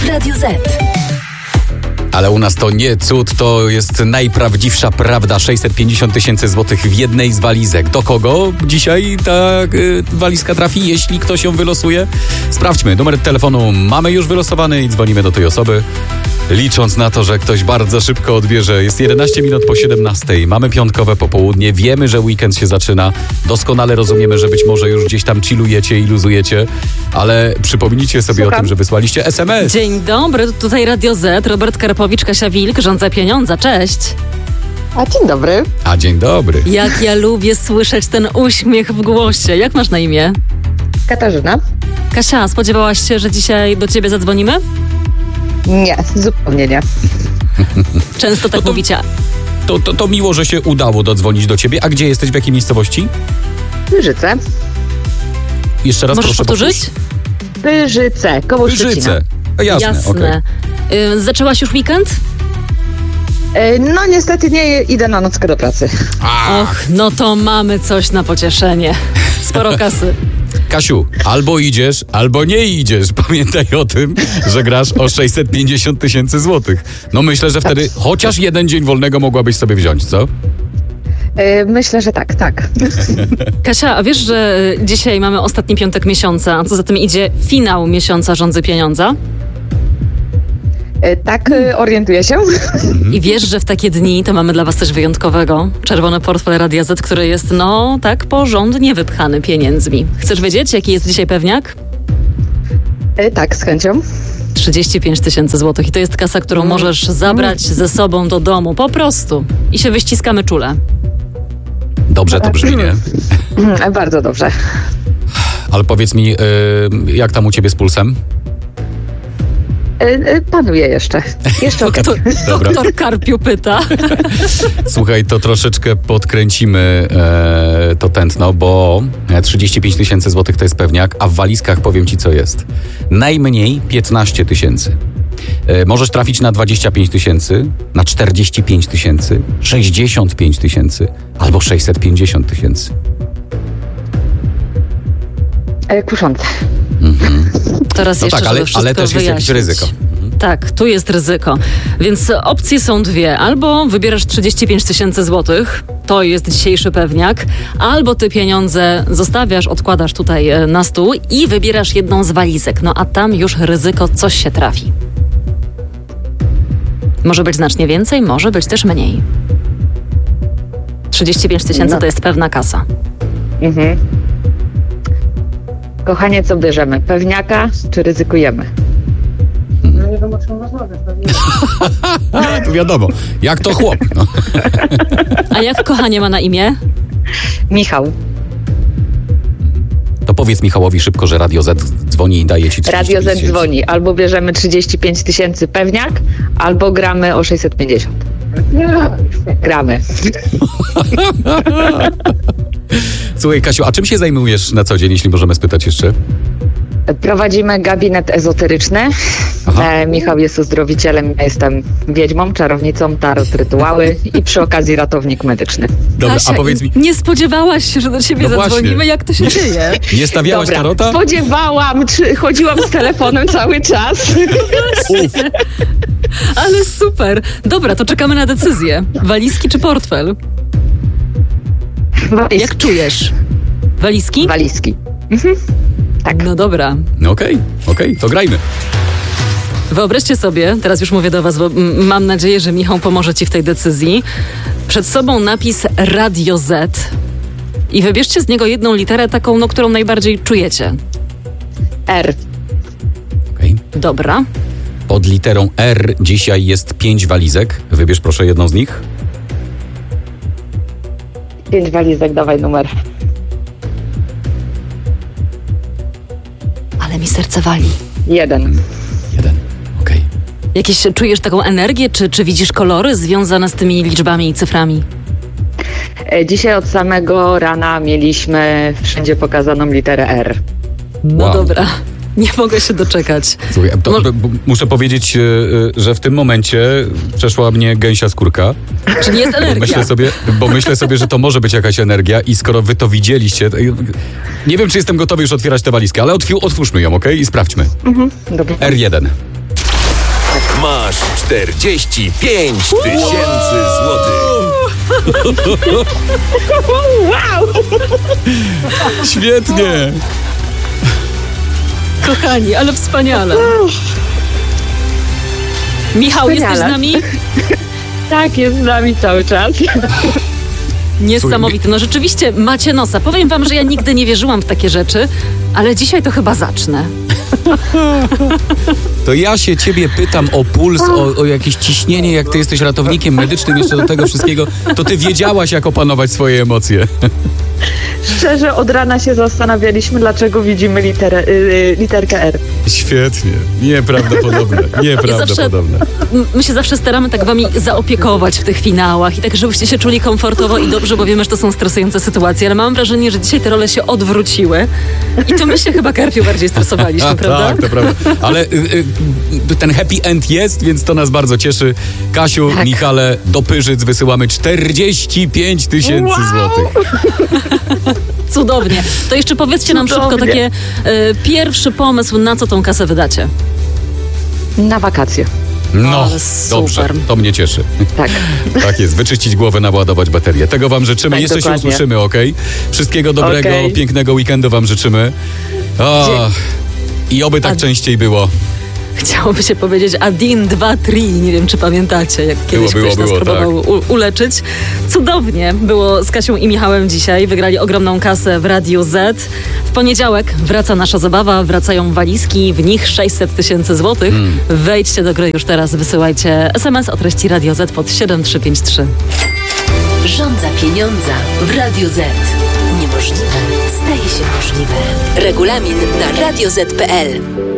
w Radiu Z. Ale u nas to nie cud, to jest najprawdziwsza prawda. 650 000 złotych w jednej z walizek. Do kogo dzisiaj ta walizka trafi, jeśli ktoś ją wylosuje? Sprawdźmy. Numer telefonu mamy już wylosowany i dzwonimy do tej osoby, licząc na to, że ktoś bardzo szybko odbierze. Jest 11 minut po 17. Mamy piątkowe popołudnie. Wiemy, że weekend się zaczyna. Doskonale rozumiemy, że być może już gdzieś tam chillujecie i luzujecie, ale przypomnijcie sobie o tym, że wysłaliście SMS. Dzień dobry, tutaj Radio Z, Robert Karpowicz, Kasia Wilk, Rządza Pieniądza, cześć. A dzień dobry. A dzień dobry. Jak ja lubię słyszeć ten uśmiech w głosie. Jak masz na imię? Katarzyna? Kasia, spodziewałaś się, że dzisiaj do ciebie zadzwonimy? Nie, zupełnie nie. Często tak mówicie. To miło, że się udało dodzwonić do ciebie. A gdzie jesteś? W jakiej miejscowości? Pyrzyce. Jeszcze raz Możesz proszę powtórzyć? Pyrzyce, koło Szczecina. Pyrzyce. Jasne. Okay. Zaczęłaś już weekend? No niestety nie, idę na nockę do pracy. Och, no to mamy coś na pocieszenie. Sporo kasy. Kasiu, albo idziesz, albo nie idziesz. Pamiętaj o tym, że grasz o 650 000 złotych. No myślę, że wtedy chociaż jeden dzień wolnego mogłabyś sobie wziąć, co? Myślę, że tak. Kasia, a wiesz, że dzisiaj mamy ostatni piątek miesiąca, a co za tym idzie finał miesiąca Rządzy Pieniądza? Tak, orientuję się. I wiesz, że w takie dni to mamy dla was coś wyjątkowego. Czerwony portfel Radia Z, który jest, tak porządnie wypchany pieniędzmi. Chcesz wiedzieć, jaki jest dzisiaj pewniak? Tak, z chęcią. 35 000 złotych. I to jest kasa, którą możesz zabrać ze sobą do domu. Po prostu. I się wyściskamy czule. Dobrze to brzmi, nie? Bardzo dobrze. Ale powiedz mi, jak tam u ciebie z pulsem? Panuję jeszcze. Doktor Karpiu pyta. Słuchaj, to troszeczkę podkręcimy to tętno, bo 35 000 złotych to jest pewniak, a w walizkach powiem ci, co jest. Najmniej 15 000. Możesz trafić na 25 000, na 45 000, 65 000 albo 650 000. Kuszące. Teraz no jeszcze, tak, ale też jest jakieś ryzyko. Tak, tu jest ryzyko. Więc opcje są dwie. Albo wybierasz 35 000 złotych, to jest dzisiejszy pewniak, albo ty pieniądze zostawiasz, odkładasz tutaj na stół i wybierasz jedną z walizek. No a tam już ryzyko, coś się trafi. Może być znacznie więcej, może być też mniej. 35 000 to jest pewna kasa. Kochanie, co bierzemy? Pewniaka czy ryzykujemy? No nie wiem, o czym rozmawiać. To wiadomo, jak to chłop. No. A jak kochanie ma na imię? Michał. To powiedz Michałowi szybko, że Radio Z dzwoni i daje ci 35 000. Radio Z dzwoni. Albo bierzemy 35 000 pewniak, albo gramy o 650. Gramy. Słuchaj, Kasiu, a czym się zajmujesz na co dzień, jeśli możemy spytać jeszcze? Prowadzimy gabinet ezoteryczny. Michał jest uzdrowicielem, ja jestem wiedźmą, czarownicą, tarot, rytuały i przy okazji ratownik medyczny. Dobra, Kasia, a powiedz mi... nie spodziewałaś się, że do ciebie zadzwonimy? Właśnie. Jak to się dzieje? Nie stawiałaś tarota? Spodziewałam, chodziłam z telefonem cały czas. Ale super. Dobra, to czekamy na decyzję. Walizki czy portfel? Walizki. Jak czujesz? Walizki? Walizki. Tak. No dobra. Okej, to grajmy. Wyobraźcie sobie, teraz już mówię do was, bo mam nadzieję, że Michał pomoże ci w tej decyzji. Przed sobą napis Radio Z i wybierzcie z niego jedną literę taką, którą najbardziej czujecie. R. Okej. Dobra. Pod literą R dzisiaj jest 5 walizek. Wybierz proszę jedną z nich. 5 walizek, dawaj numer. Ale mi serce wali. 1. Okej. Jakieś czujesz taką energię, czy widzisz kolory związane z tymi liczbami i cyframi? Dzisiaj od samego rana mieliśmy wszędzie pokazaną literę R. No Wow. dobra. Nie mogę się doczekać. Słuchaj, muszę powiedzieć, że w tym momencie przeszła mnie gęsia skórka. Czyli jest energia. Myślę sobie, że to może być jakaś energia i skoro wy to widzieliście, to nie wiem, czy jestem gotowy już otwierać tę walizkę, ale otwórzmy ją, okej? I sprawdźmy. Dobra. R1. masz 45 tysięcy złotych. Świetnie! Kochani, ale wspaniale. Michał, Wspaniale. jesteś z nami? Tak, jest z nami cały czas. Niesamowite. No rzeczywiście macie nosa. Powiem wam, że ja nigdy nie wierzyłam w takie rzeczy, ale dzisiaj to chyba zacznę. To ja się ciebie pytam o puls, o jakieś ciśnienie, jak ty jesteś ratownikiem medycznym jeszcze do tego wszystkiego, to ty wiedziałaś, jak opanować swoje emocje. Szczerze, od rana się zastanawialiśmy, dlaczego widzimy literkę R. Świetnie. Nieprawdopodobne. Nieprawdopodobne. My się zawsze staramy tak wami zaopiekować w tych finałach i tak, żebyście się czuli komfortowo i dobrze, bo wiemy, że to są stresujące sytuacje, ale mam wrażenie, że dzisiaj te role się odwróciły i to my się chyba, Karpiu, bardziej stresowaliśmy, prawda? Tak, to prawda. Ale ten happy end jest, więc to nas bardzo cieszy. Kasiu, Tak. Michale, do Pyrzyc wysyłamy 45 tysięcy złotych. Cudownie. To jeszcze powiedzcie nam szybko Cudownie. takie pierwszy pomysł, na co tą kasę wydacie. Na wakacje. No, Ale super. dobrze, to mnie cieszy. Tak. Tak jest, wyczyścić głowę, naładować baterię. Tego wam życzymy. Tak, Jeszcze dokładnie. się usłyszymy, okej? Wszystkiego dobrego, Okej. pięknego weekendu wam życzymy. I oby tak częściej było. Chciałoby się powiedzieć Adin 2-3, nie wiem czy pamiętacie, jak kiedyś ktoś nas próbował uleczyć. Cudownie było z Kasią i Michałem dzisiaj, wygrali ogromną kasę w Radiu Z. W poniedziałek wraca nasza zabawa, wracają walizki, w nich 600 tysięcy złotych. Wejdźcie do gry już teraz, wysyłajcie SMS o treści Radio Z pod 7353. Rząd za pieniądza w Radiu Z. Niemożliwe staje się możliwe. Regulamin na radioz.pl.